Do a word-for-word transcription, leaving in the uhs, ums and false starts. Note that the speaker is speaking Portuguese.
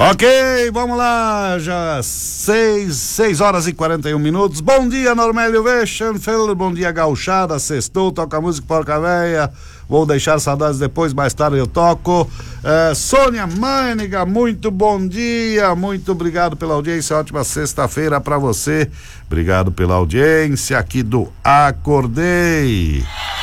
Ok, vamos lá, já seis, seis horas e quarenta e um minutos. Bom dia, Normélio Weschenfeld, bom dia, gauchada, sextou, toca música porca véia, vou deixar saudades depois, mais tarde eu toco. Uh, Sônia Mânica, muito bom dia, muito obrigado pela audiência, ótima sexta-feira pra você, obrigado pela audiência aqui do Acordei.